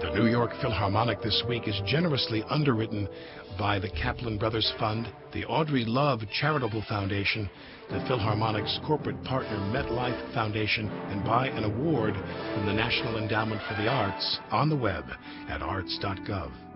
The New York Philharmonic this week is generously underwritten by the Kaplan Brothers Fund, the Audrey Love Charitable Foundation, the Philharmonic's corporate partner MetLife Foundation, and by an award from the National Endowment for the Arts on the web at arts.gov.